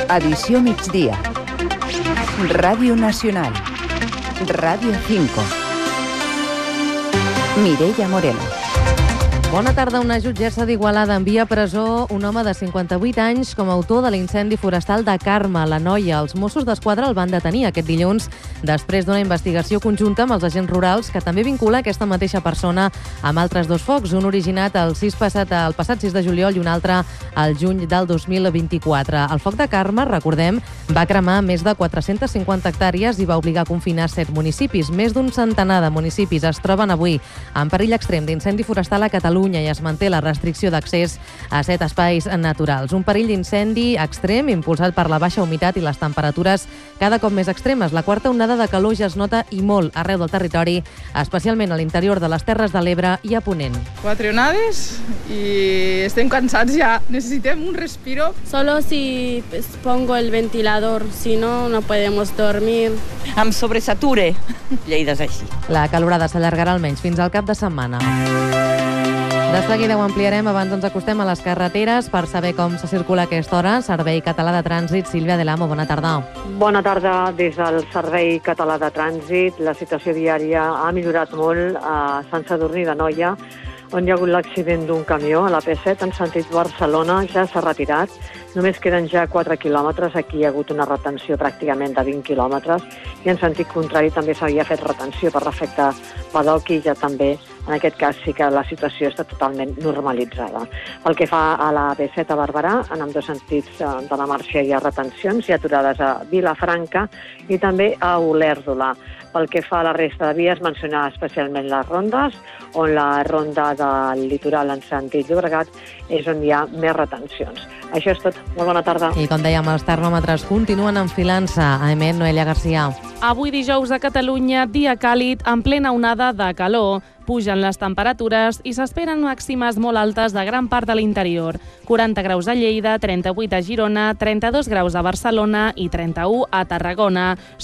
Edició migdia. Ràdio Nacional. Ràdio 5. Mireia Moreno. Bona tarda. Una jutgessa d'Igualada envia a presó un home de 58 anys com a autor de l'incendi forestal de Carme, la Noia. Els Mossos d'Esquadra el van detenir aquest dilluns després d'una investigació conjunta amb els agents rurals que també vincula aquesta mateixa persona amb altres dos focs, un originat el passat 6 de juliol i un altre al juny del 2024. El foc de Carme, recordem, va cremar més de 450 hectàrees i va obligar a confinar 7 municipis. Més d'un centenar de municipis es troben avui en perill extrem d'incendi forestal a Catalunya i es manté la restricció d'accés a 7 espais naturals. Un perill d'incendi extrem impulsat per la baixa humitat i les temperatures cada cop més extremes. La quarta onada de calor ja es nota i molt arreu del territori, especialment a l'interior de les Terres de l'Ebre i a Ponent. 4 onades i estem cansats ja. Necessitem un respiro. Solo si pongo el ventilador, si no, no podemos dormir. Em sobresature. Lleida és així. La calorada s'allargarà almenys fins al cap de setmana. De seguida ho ampliarem. Abans ens acostem a les carreteres per saber com se circula a aquesta hora. Servei Català de Trànsit, Sílvia de l'Amo, bona tarda. Bona tarda. Des del Servei Català de Trànsit, la situació viària ha millorat molt a Sant Sadurní d'Anoia, on hi ha hagut l'accident d'un camió a la P7 en sentit Barcelona. Ja s'ha retirat. Només queden ja 4 quilòmetres. Aquí hi ha hagut una retenció pràcticament de 20 quilòmetres i en sentit contrari també s'havia fet retenció per l'efecte Padoc i ja també en aquest cas sí que la situació està totalment normalitzada. Pel que fa a la B7 a Barberà, en ambdós sentits de la marxa hi ha retencions i aturades a Vilafranca i també a Olèrdola. Pel que fa a la resta de vies, mencionar especialment les rondes, on la ronda del litoral en sentit Llobregat és on hi ha més retencions. Això és tot. Molt bona tarda. I com dèiem, els termòmetres continuen enfilant-se. Anem, Noelia Garcia. Avui dijous a Catalunya, dia càlid en plena onada de calor. Pugen les temperatures i s'esperen màximes molt altes de gran part de l'interior. 40 graus a Lleida, 38 a Girona, 32 graus a Barcelona i 31 a Tarragona.